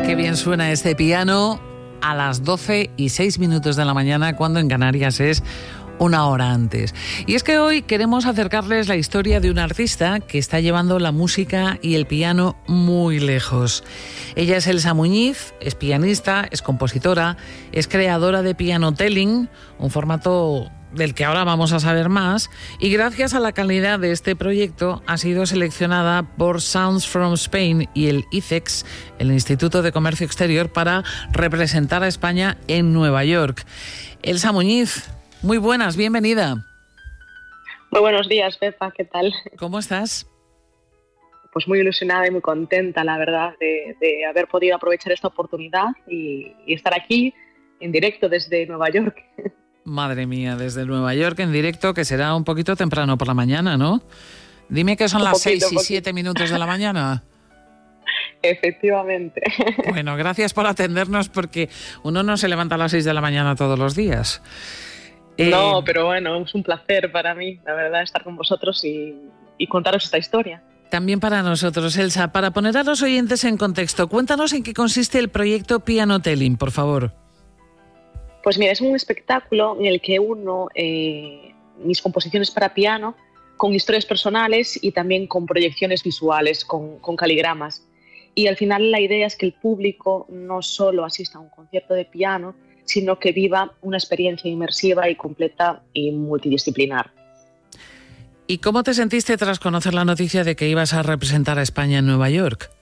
Qué bien suena este piano a las 12:06 de la mañana, cuando en Canarias es una hora antes. Y es que hoy queremos acercarles la historia de una artista que está llevando la música y el piano muy lejos. Ella es Elsa Muñiz, es pianista, es compositora, es creadora de Piano Telling, un formato del que ahora vamos a saber más, y gracias a la calidad de este proyecto ha sido seleccionada por Sounds from Spain y el ICEX, el Instituto de Comercio Exterior, para representar a España en Nueva York. Elsa Muñiz, muy buenas, bienvenida. Muy buenos días, Pepa, ¿qué tal? ¿Cómo estás? Pues muy ilusionada y muy contenta, la verdad, de haber podido aprovechar esta oportunidad y estar aquí en directo desde Nueva York. Madre mía, desde Nueva York en directo, que será un poquito temprano por la mañana, ¿no? Dime que son las 6:07 de la mañana. Efectivamente. Bueno, gracias por atendernos, porque uno no se levanta a las 6 de la mañana todos los días. No, pero bueno, es un placer para mí, la verdad, estar con vosotros y contaros esta historia. También para nosotros, Elsa. Para poner a los oyentes en contexto, cuéntanos en qué consiste el proyecto Piano Telling, por favor. Pues mira, es un espectáculo en el que uno mis composiciones para piano con historias personales y también con proyecciones visuales, con caligramas. Y al final la idea es que el público no solo asista a un concierto de piano, sino que viva una experiencia inmersiva y completa y multidisciplinar. ¿Y cómo te sentiste tras conocer la noticia de que ibas a representar a España en Nueva York?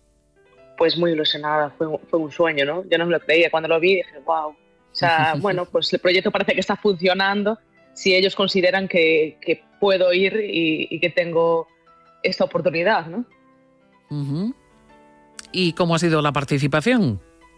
Pues muy ilusionada, fue un sueño, ¿no? Yo no me lo creía. Cuando lo vi dije, wow. O sea, bueno, pues el proyecto parece que está funcionando si ellos consideran que puedo ir y que tengo esta oportunidad, ¿no? Uh-huh. ¿Y cómo ha sido la participación?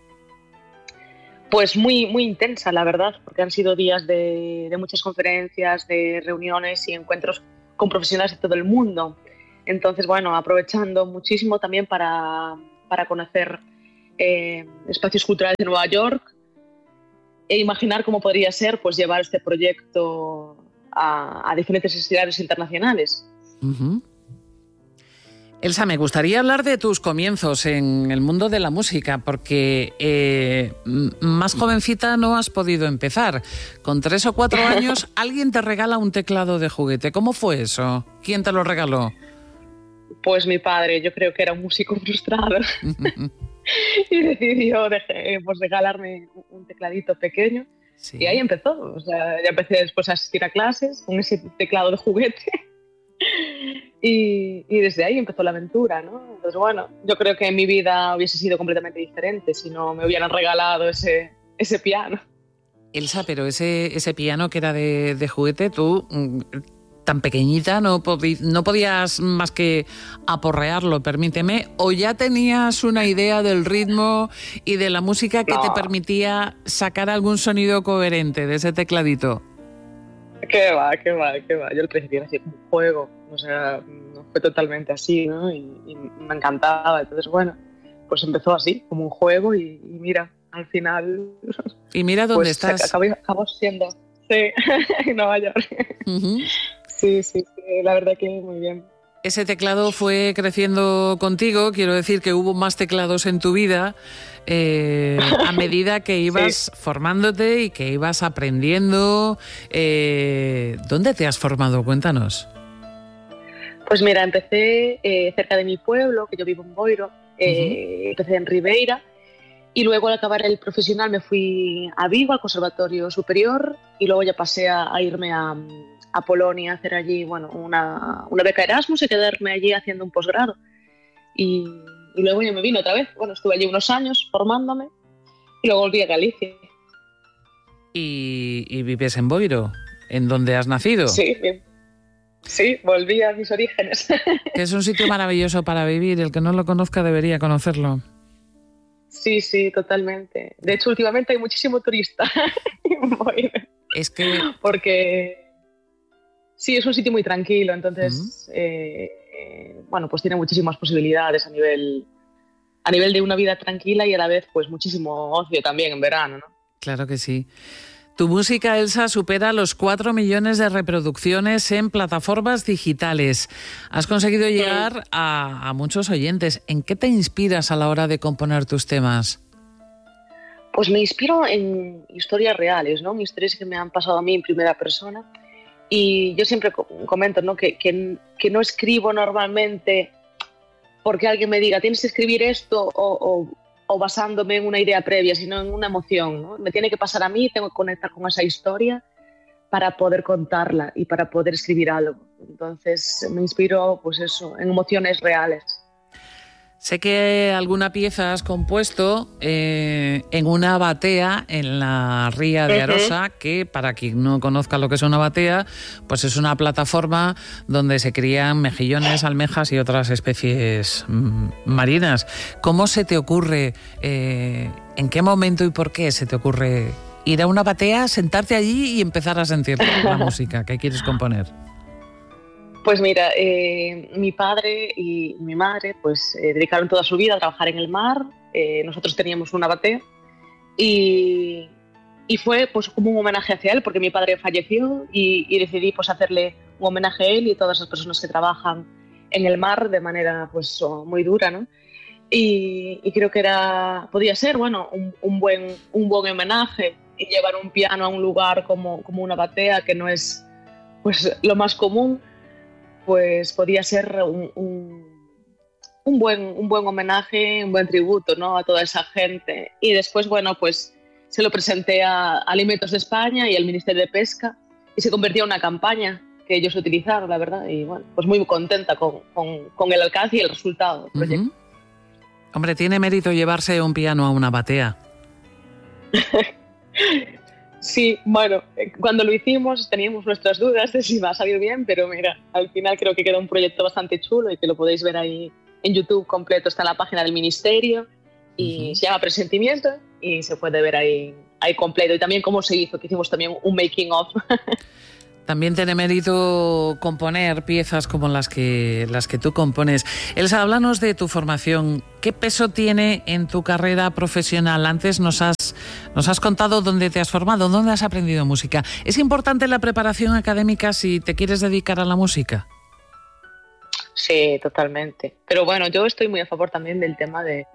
Pues muy, muy intensa, la verdad, porque han sido días de muchas conferencias, de reuniones y encuentros con profesionales de todo el mundo. Entonces, bueno, aprovechando muchísimo también para conocer espacios culturales de Nueva York, e imaginar cómo podría ser, pues, llevar este proyecto a diferentes escenarios internacionales. Uh-huh. Elsa, me gustaría hablar de tus comienzos en el mundo de la música, porque más jovencita no has podido empezar. Con 3 o 4 años alguien te regala un teclado de juguete. ¿Cómo fue eso? ¿Quién te lo regaló? Pues mi padre, yo creo que era un músico frustrado. Y decidió pues regalarme un tecladito pequeño. Sí. Y ahí empezó. O sea, ya empecé después a asistir a clases con ese teclado de juguete. Y desde ahí empezó la aventura, ¿no? Entonces, bueno, yo creo que mi vida hubiese sido completamente diferente si no me hubieran regalado ese piano. Elsa, pero ese piano que era de juguete, tú, tan pequeñita, no podías más que aporrearlo, permíteme, o ya tenías una idea del ritmo y de la música que te permitía sacar algún sonido coherente de ese tecladito. Qué va. Yo al principio era así como un juego, o sea, no fue totalmente así, ¿no? Y me encantaba. Entonces, bueno, pues empezó así, como un juego y mira, al final... Y mira dónde pues estás. Acabó siendo, sí, en Nueva York. Uh-huh. Sí, la verdad que muy bien. Ese teclado fue creciendo contigo, quiero decir que hubo más teclados en tu vida a medida que ibas formándote y que ibas aprendiendo. ¿Dónde te has formado? Cuéntanos. Pues mira, empecé cerca de mi pueblo, que yo vivo en Boiro, empecé en Ribeira, y luego al acabar el profesional me fui a Vigo, al Conservatorio Superior, y luego ya pasé a irme a Polonia, hacer allí, bueno, una beca Erasmus y quedarme allí haciendo un posgrado. Y luego yo me vine otra vez. Bueno, estuve allí unos años formándome y luego volví a Galicia. ¿Y vives en Boiro, en donde has nacido? Sí, bien. Sí, volví a mis orígenes. Es un sitio maravilloso para vivir. El que no lo conozca debería conocerlo. Sí, totalmente. De hecho, últimamente hay muchísimo turista en Boiro. Es que... Porque... Sí, es un sitio muy tranquilo, entonces, bueno, pues tiene muchísimas posibilidades a nivel de una vida tranquila y a la vez, pues, muchísimo ocio también en verano, ¿no? Claro que sí. Tu música, Elsa, supera los 4 millones de reproducciones en plataformas digitales. Has conseguido llegar a muchos oyentes. ¿En qué te inspiras a la hora de componer tus temas? Pues me inspiro en historias reales, ¿no? Historias que me han pasado a mí en primera persona. Y yo siempre comento, ¿no? que no escribo normalmente porque alguien me diga tienes que escribir esto o basándome en una idea previa, sino en una emoción, ¿no? Me tiene que pasar a mí, tengo que conectar con esa historia para poder contarla y para poder escribir algo. Entonces me inspiro, pues eso, en emociones reales. Sé que alguna pieza has compuesto en una batea en la ría de Arosa, que para quien no conozca lo que es una batea, pues es una plataforma donde se crían mejillones, almejas y otras especies marinas. ¿Cómo se te ocurre, en qué momento y por qué se te ocurre ir a una batea, sentarte allí y empezar a sentir la música que quieres componer? Pues mira, mi padre y mi madre pues dedicaron toda su vida a trabajar en el mar. Nosotros teníamos una batea y fue pues como un homenaje hacia él, porque mi padre falleció y decidí pues hacerle un homenaje a él y a todas las personas que trabajan en el mar de manera pues muy dura, ¿no? Y creo que podía ser bueno un buen homenaje, y llevar un piano a un lugar como una batea, que no es pues lo más común. Pues podía ser un buen homenaje, un buen tributo, ¿no? A toda esa gente. Y después, bueno, pues se lo presenté a Alimentos de España y al Ministerio de Pesca y se convirtió en una campaña que ellos utilizaron, la verdad. Y bueno, pues muy contenta con el alcance y el resultado del proyecto. Hombre, tiene mérito llevarse un piano a una batea. Sí, bueno, cuando lo hicimos teníamos nuestras dudas de si va a salir bien, pero mira, al final creo que queda un proyecto bastante chulo y que lo podéis ver ahí en YouTube completo. Está en la página del Ministerio y se llama Presentimiento y se puede ver ahí completo. Y también cómo se hizo, que hicimos también un making of. También tiene mérito componer piezas como las que tú compones. Elsa, háblanos de tu formación. ¿Qué peso tiene en tu carrera profesional? Antes nos has contado dónde te has formado, dónde has aprendido música. ¿Es importante la preparación académica si te quieres dedicar a la música? Sí, totalmente. Pero bueno, yo estoy muy a favor también del tema de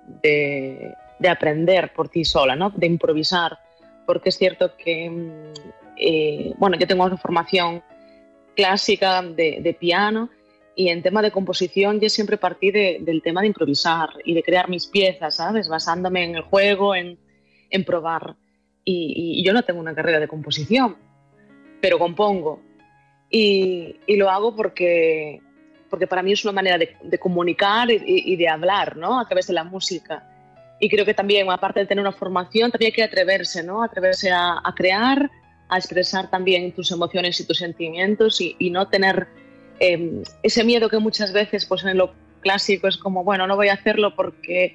aprender por ti sola, ¿no? De improvisar, porque es cierto que bueno, yo tengo una formación clásica de piano y en tema de composición yo siempre partí del tema de improvisar y de crear mis piezas, ¿sabes? Basándome en el juego, en probar. Y yo no tengo una carrera de composición, pero compongo. Y lo hago porque para mí es una manera de comunicar y de hablar, ¿no? A través de la música. Y creo que también, aparte de tener una formación, también hay que atreverse, ¿no? Atreverse a crear, a expresar también tus emociones y tus sentimientos y no tener ese miedo que muchas veces pues en lo clásico es como, bueno, no voy a hacerlo porque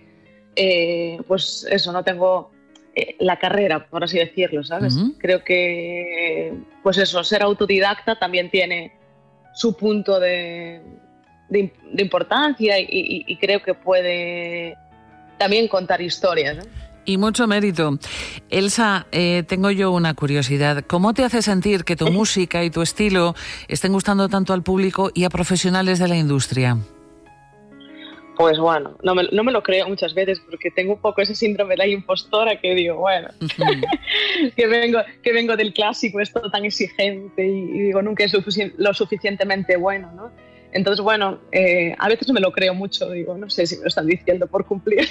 pues eso, no tengo la carrera, por así decirlo, ¿sabes? Creo que pues eso, ser autodidacta también tiene su punto de importancia y creo que puede también contar historias, ¿no? Y mucho mérito. Elsa, tengo yo una curiosidad. ¿Cómo te hace sentir que tu música y tu estilo estén gustando tanto al público y a profesionales de la industria? Pues bueno, no me lo creo muchas veces porque tengo un poco ese síndrome de la impostora que digo, bueno, que vengo del clásico, esto tan exigente y digo, nunca es lo suficientemente bueno, ¿no? Entonces, bueno, a veces no me lo creo mucho, digo, no sé si me lo están diciendo por cumplir.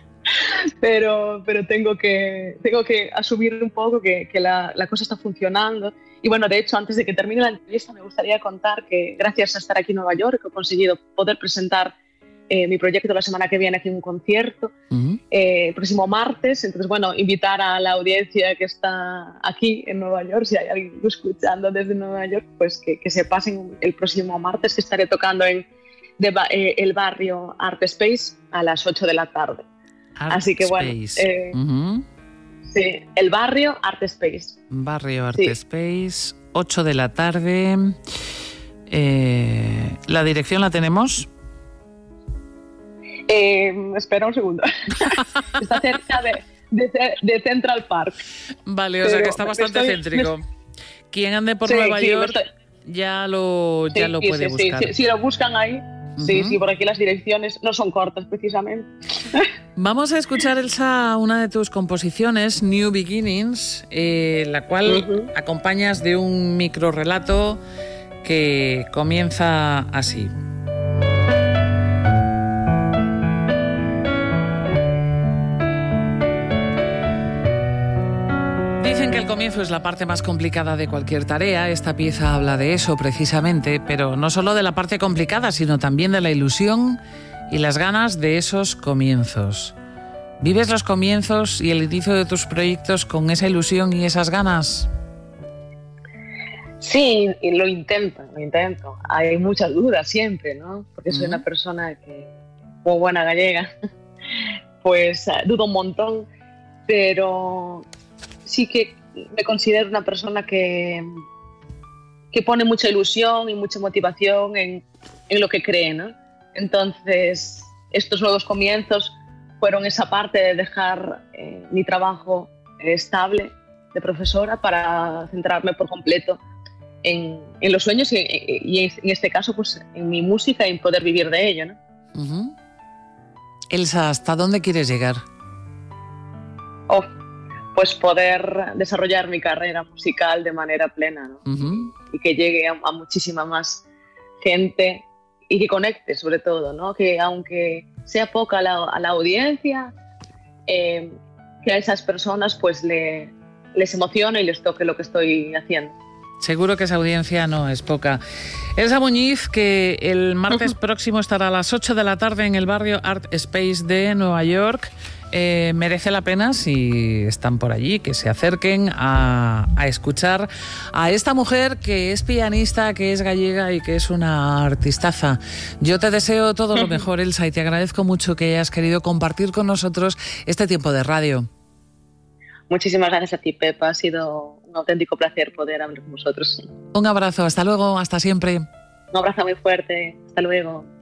Pero tengo que asumir un poco que la cosa está funcionando. Y bueno, de hecho, antes de que termine la entrevista, me gustaría contar que gracias a estar aquí en Nueva York he conseguido poder presentar mi proyecto la semana que viene aquí en un concierto, el próximo martes. Entonces, bueno, invitar a la audiencia que está aquí en Nueva York, si hay alguien escuchando desde Nueva York, pues que se pasen el próximo martes, que estaré tocando en el barrio Art Space a las 8 de la tarde. Así que bueno, sí, el barrio Art Space. Barrio Art Space, 8 de la tarde. ¿La dirección la tenemos? Espera un segundo. Está cerca de Central Park. Vale, o sea que está bastante céntrico. Quien ande por Nueva York ya lo puede buscar. Si lo buscan ahí. Sí, por aquí las direcciones no son cortas, precisamente. Vamos a escuchar, Elsa, una de tus composiciones, New Beginnings, la cual acompañas de un microrrelato que comienza así. Dicen que el comienzo es la parte más complicada de cualquier tarea. Esta pieza habla de eso precisamente, pero no solo de la parte complicada, sino también de la ilusión y las ganas de esos comienzos. ¿Vives los comienzos y el inicio de tus proyectos con esa ilusión y esas ganas? Sí, lo intento. Hay muchas dudas siempre, ¿no? Porque soy una persona que, como buena gallega, pues dudo un montón, pero sí que me considero una persona que pone mucha ilusión y mucha motivación en lo que cree, ¿no? Entonces, estos nuevos comienzos fueron esa parte de dejar mi trabajo estable de profesora para centrarme por completo en los sueños y en este caso pues en mi música y en poder vivir de ello, ¿no? Elsa, ¿hasta dónde quieres llegar? Pues poder desarrollar mi carrera musical de manera plena, ¿no? Y que llegue a muchísima más gente y que conecte sobre todo, ¿no? Que aunque sea poca la audiencia, que a esas personas pues les emocione y les toque lo que estoy haciendo. Seguro que esa audiencia no es poca. Elsa Muñiz, que el martes próximo estará a las 8 de la tarde en el barrio Art Space de Nueva York. Merece la pena, si están por allí, que se acerquen a escuchar a esta mujer que es pianista, que es gallega y que es una artistaza. Yo te deseo todo lo mejor, Elsa, y te agradezco mucho que hayas querido compartir con nosotros este tiempo de radio. Muchísimas gracias a ti, Pepa. Ha sido un auténtico placer poder hablar con vosotros. Un abrazo, hasta luego, hasta siempre. Un abrazo muy fuerte, hasta luego.